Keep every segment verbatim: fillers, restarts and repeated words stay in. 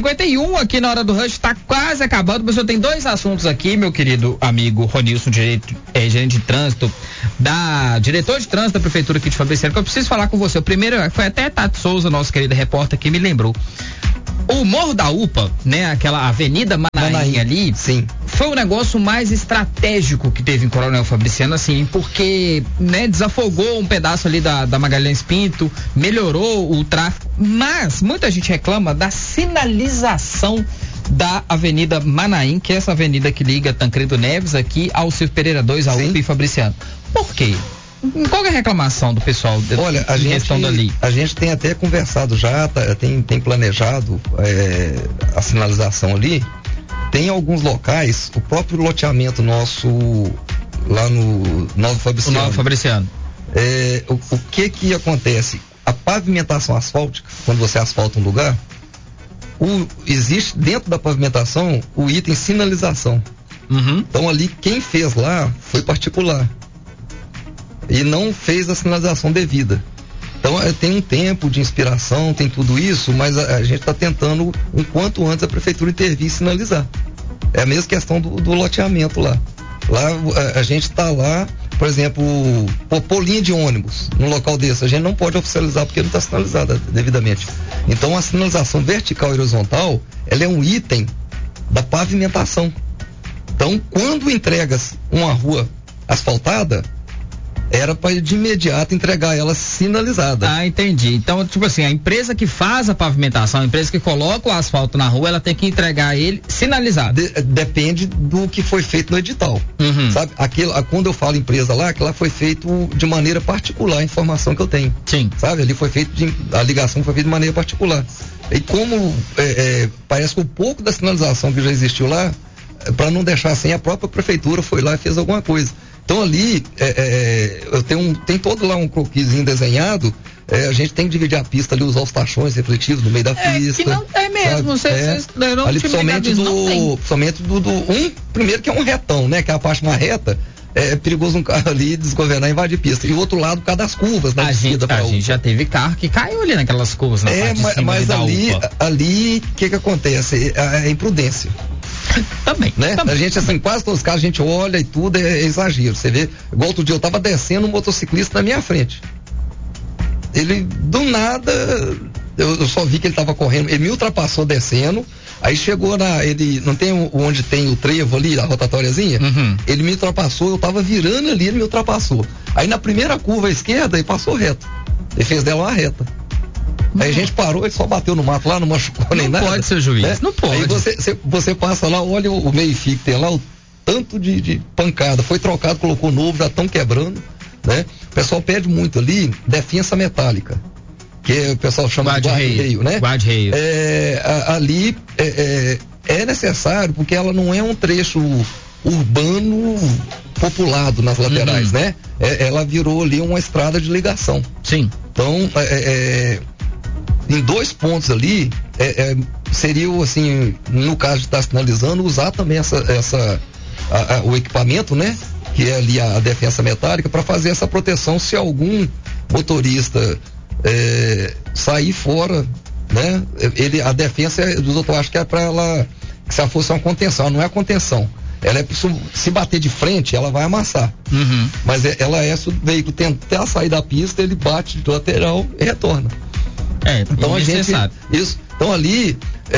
cinquenta e um aqui na Hora do Rush, tá quase acabando, mas eu tenho dois assuntos aqui, meu querido amigo Ronilson, direito, é, gerente de trânsito, da diretor de trânsito da Prefeitura aqui de Fabriciano, que eu preciso falar com você. O primeiro foi até Tati Souza, nosso querido repórter, que me lembrou. O Morro da UPA, né, aquela Avenida Manaim, Manaim ali, sim, foi o negócio mais estratégico que teve em Coronel Fabriciano, assim, porque, né, desafogou um pedaço ali da, da Magalhães Pinto, melhorou o tráfego, mas muita gente reclama da sinalização da Avenida Manaim, que é essa avenida que liga Tancredo Neves aqui ao Silvio Pereira dois, a UPA e Fabriciano. Por quê? Qual é a reclamação do pessoal de, Olha, a de gente, gestão dali? A gente tem até conversado já, tá, tem, tem planejado é, a sinalização ali. Tem alguns locais, o próprio loteamento nosso lá no Novo Fabriciano. O Novo Fabriciano. É, o, o que que acontece? A pavimentação asfáltica, quando você asfalta um lugar, o, existe dentro da pavimentação o item sinalização. Uhum. Então ali quem fez lá foi particular e não fez a sinalização devida. Então tem um tempo de inspiração, tem tudo isso, mas a, a gente está tentando, o quanto antes, a prefeitura intervir e sinalizar. É a mesma questão do, do loteamento lá. Lá a, a gente está lá, por exemplo, pôr linha de ônibus num local desse, a gente não pode oficializar porque não está sinalizada devidamente. Então a sinalização vertical e horizontal, ela é um item da pavimentação. Então quando entregas uma rua asfaltada, era para de imediato entregar ela sinalizada. Ah, entendi. Então, tipo assim, a empresa que faz a pavimentação, a empresa que coloca o asfalto na rua, ela tem que entregar ele sinalizado. De, depende do que foi feito no edital. Uhum. Sabe? Aquilo, quando eu falo empresa lá, aquilo lá foi feito de maneira particular, a informação que eu tenho. Sim. Sabe? Ali foi feito, de, a ligação foi feita de maneira particular. E como é, é, parece que um pouco da sinalização que já existiu lá, para não deixar sem, a própria prefeitura foi lá e fez alguma coisa. Então ali, é, é, eu tenho um, tem todo lá um croquisinho desenhado, é, a gente tem que dividir a pista ali, usar os tachões refletivos no meio da é, pista. Que não é mesmo, cê, é, cê, eu não ali somente do, somente do, do, um, primeiro que é um retão, né, que é a parte mais reta, é perigoso um carro ali desgovernar e invadir pista. E o outro lado, por causa das curvas, né? A, gente, a gente já teve carro que caiu ali naquelas curvas, na é, parte de mas, cima mas ali, da UPA. ali, o que que acontece? É, é imprudência. Também, né? também. A gente, assim, quase todos os casos a gente olha e tudo, é, é exagero. Você vê, igual outro dia eu tava descendo um motociclista na minha frente. Ele, do nada, eu, eu só vi que ele tava correndo, ele me ultrapassou descendo, aí chegou na, ele, não tem o, onde tem o trevo ali, a rotatóriazinha? Uhum. Ele me ultrapassou, eu tava virando ali, ele me ultrapassou. Aí na primeira curva à esquerda, ele passou reto. Ele fez dela uma reta. Aí a gente parou, ele só bateu no mato lá, não machucou não nem nada. Não pode, seu juiz, né? Não pode. Aí você, você, você passa lá, olha o, o meio-fio que tem lá, o tanto de, de pancada. Foi trocado, colocou novo, já estão quebrando, né? O pessoal pede muito ali defensa metálica, que o pessoal chama de guarda-reio, né? Guarda-reio. É, a, ali é, é, é necessário, porque ela não é um trecho urbano populado nas laterais, uhum. né? É, ela virou ali uma estrada de ligação. Sim. Então, é, é, em dois pontos ali, é, é, seria assim, no caso de estar sinalizando, usar também essa, essa a, a, o equipamento, né? Que é ali a, a defensa metálica, para fazer essa proteção se algum motorista é, sair fora, né? Ele, a defensa dos outros, acho que é para ela, que se ela fosse uma contenção, ela não é contenção. Ela é, se bater de frente, ela vai amassar. Uhum. Mas é, ela é, se o veículo tentar sair da pista, ele bate de lateral e retorna. É, então a gente sabe. Isso. Então ali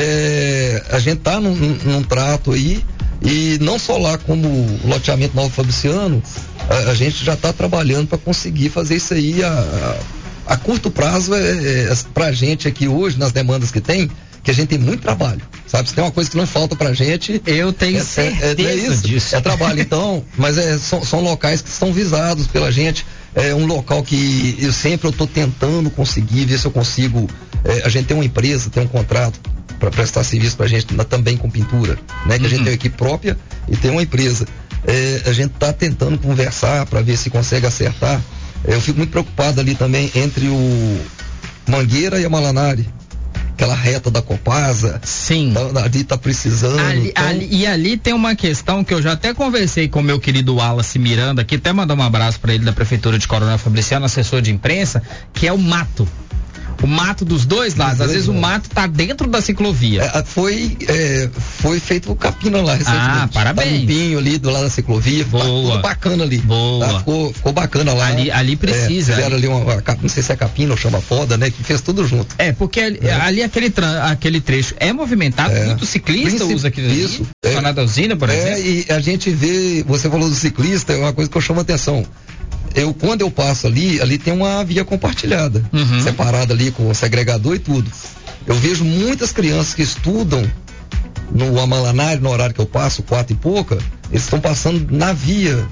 é, a gente tá num, num trato aí, e não só lá como loteamento Novo Fabriciano, a, a gente já está trabalhando para conseguir fazer isso aí a, a, a curto prazo. É, é, pra gente aqui hoje, nas demandas que tem, que a gente tem muito trabalho, sabe? Se tem uma coisa que não falta pra gente, eu tenho é, certeza é, é isso, disso. É trabalho, então, mas é, são, são locais que são visados pela gente. É um local que eu sempre eu tô tentando conseguir, ver se eu consigo. É, a gente tem uma empresa, tem um contrato para prestar serviço pra gente na, também com pintura, né? Que uhum. a gente tem uma equipe própria e tem uma empresa. É, a gente tá tentando conversar para ver se consegue acertar. É, eu fico muito preocupado ali também entre o Mangueira e a Malanari. Aquela reta da Copasa. Sim. Tá, ali tá precisando. Ali, então... ali, e ali tem uma questão que eu já até conversei com o meu querido Wallace Miranda, aqui até mandar um abraço para ele da Prefeitura de Coronel Fabriciano, assessor de imprensa, que é o mato. o mato dos dois lados. Às vezes o mato tá dentro da ciclovia. É, foi, é, foi feito o capina lá recentemente. Ah, parabéns. Tá limpinho ali do lado da ciclovia. Boa. Tá tudo bacana ali. Boa. Tá? Ficou, ficou bacana lá. Ali, ali precisa. É, fizeram ali uma, uma, não sei se é capina ou chama poda, né? Que fez tudo junto. É, porque ali, é. ali aquele, aquele trecho é movimentado, é. muito ciclista Princip... usa aquilo ali. Isso. É. Na usina, por é, exemplo. E a gente vê, você falou do ciclista, é uma coisa que eu chamo a atenção. Eu, quando eu passo ali, ali tem uma via compartilhada, uhum. separada ali com o segregador e tudo. Eu vejo muitas crianças que estudam no Amalanário, no horário que eu passo, quatro e pouca, eles estão passando na via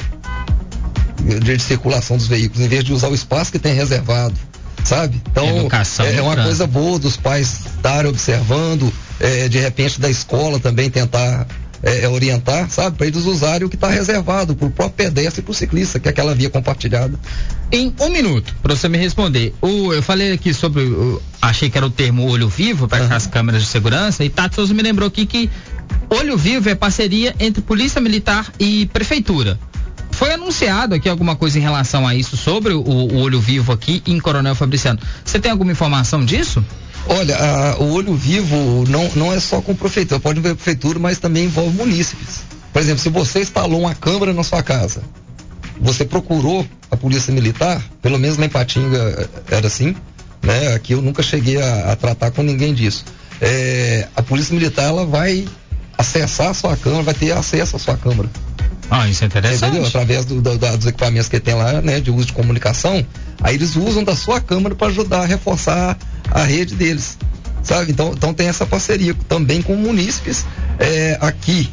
de, de circulação dos veículos, em vez de usar o espaço que tem reservado, sabe? Então, Educação, é, é uma coisa boa dos pais estarem observando, é, de repente da escola também tentar É, é orientar, sabe, para eles usarem o que está reservado para o próprio pedestre e para o ciclista, que é aquela via compartilhada. Em um minuto, para você me responder, o, eu falei aqui sobre, o, achei que era o termo olho vivo para uhum. as câmeras de segurança, e Tato Souza me lembrou aqui que olho vivo é parceria entre polícia militar e prefeitura. Foi anunciado aqui alguma coisa em relação a isso sobre o, o olho vivo aqui em Coronel Fabriciano. Você tem alguma informação disso? Olha, a, o olho vivo não, não é só com prefeitura, pode ver prefeitura, mas também envolve munícipes. Por exemplo, se você instalou uma câmera na sua casa, você procurou a polícia militar, pelo menos lá em Patinga era assim, né? Aqui eu nunca cheguei a, a tratar com ninguém disso. É, a polícia militar, ela vai acessar a sua câmera, vai ter acesso à sua câmera. Ah, isso é interessante. Entendeu? Através do, do, dos equipamentos que tem lá, né, de uso de comunicação, aí eles usam da sua câmera para ajudar a reforçar a rede deles, sabe? Então, então tem essa parceria também com munícipes. É, aqui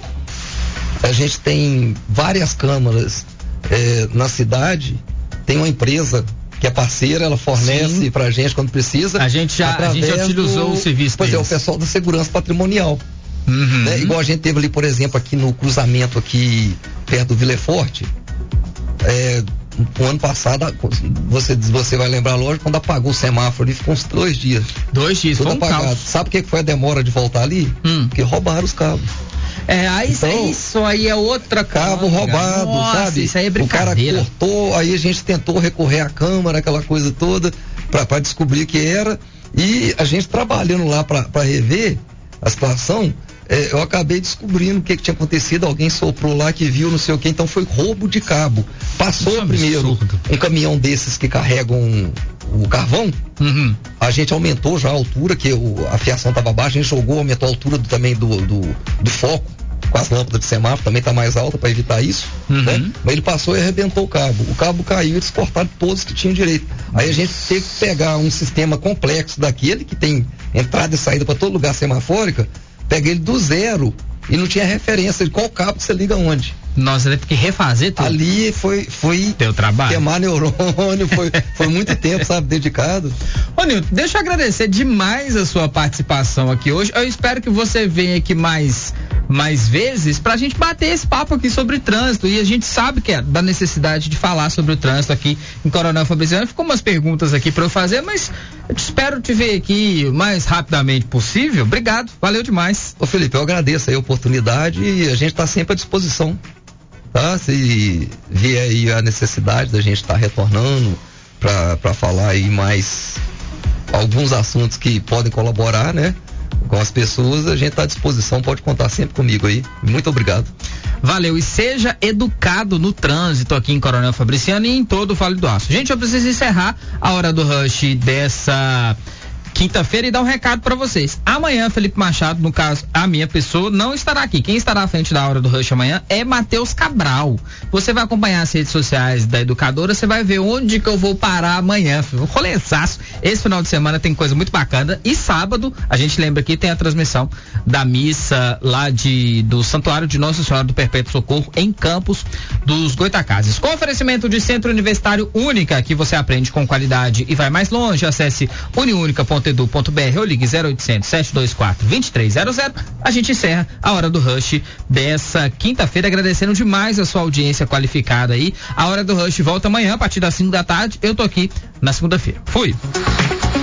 a gente tem várias câmaras é, na cidade, tem uma empresa que é parceira, ela fornece Sim. pra gente quando precisa. A gente já, a gente já utilizou do, o serviço Pois deles. é, o pessoal da segurança patrimonial. Uhum. Né? Igual a gente teve ali, por exemplo, aqui no cruzamento aqui perto do Vila Forte, é, o ano passado, você, você vai lembrar, lógico, quando apagou o semáforo ali, ficou uns dois dias. Dois dias, tudo foi um apagado. caos. Sabe o que foi a demora de voltar ali? Hum. Porque roubaram os cabos. É, aí então, isso aí é outra cabo roubado, Nossa, sabe? Isso aí é brincadeira. O cara cortou, aí a gente tentou recorrer à câmara, aquela coisa toda, pra, pra descobrir o que era. E a gente trabalhando lá pra, pra rever a situação, é, eu acabei descobrindo o que, que tinha acontecido. Alguém soprou lá que viu, não sei o que, então foi roubo de cabo. Passou primeiro um caminhão desses que carregam o carvão. Uhum. A gente aumentou já a altura, que o, a fiação estava baixa, a gente jogou, aumentou a altura do, também do, do, do foco, com as lâmpadas de semáforo, também está mais alta para evitar isso, uhum. né? Mas ele passou e arrebentou o cabo. O cabo caiu e eles cortaram todos que tinham direito. Aí a gente teve que pegar um sistema complexo daquele, que tem entrada e saída para todo lugar semafórica, pega ele do zero e não tinha referência de qual cabo você liga onde. Nós teve que refazer tudo. Ali foi, foi teu trabalho. Queimar neurônio, foi, foi muito tempo, sabe, dedicado. Ô Nilton, deixa eu agradecer demais a sua participação aqui hoje. Eu espero que você venha aqui mais, mais vezes pra gente bater esse papo aqui sobre trânsito. E a gente sabe que é da necessidade de falar sobre o trânsito aqui em Coronel Fabriciano. Ficou umas perguntas aqui pra eu fazer, mas eu te espero te ver aqui o mais rapidamente possível. Obrigado, valeu demais. Ô Felipe, eu agradeço aí a oportunidade e a gente tá sempre à disposição. Tá? Se vier aí a necessidade da gente estar tá retornando para falar aí mais alguns assuntos que podem colaborar, né, com as pessoas, a gente está à disposição, pode contar sempre comigo aí. Muito obrigado. Valeu, e seja educado no trânsito aqui em Coronel Fabriciano e em todo o Vale do Aço. Gente, eu preciso encerrar a hora do rush dessa quinta-feira e dar um recado para vocês. Amanhã, Felipe Machado, no caso, a minha pessoa, não estará aqui. Quem estará à frente da hora do rush amanhã é Matheus Cabral. Você vai acompanhar as redes sociais da educadora, você vai ver onde que eu vou parar amanhã. Um rolezaço. Esse final de semana tem coisa muito bacana. E sábado, a gente lembra que tem a transmissão da missa lá de, do Santuário de Nossa Senhora do Perpétuo Socorro em Campos dos Goitacazes. Com oferecimento de Centro Universitário Única, que você aprende com qualidade e vai mais longe. Acesse uniúnica ponto edu ponto br ou ligue zero oitocentos, sete dois quatro, dois três zero zero. A gente encerra a hora do rush dessa quinta-feira, agradecendo demais a sua audiência qualificada aí. A hora do rush volta amanhã a partir das cinco da tarde. Eu tô aqui na segunda-feira. Fui!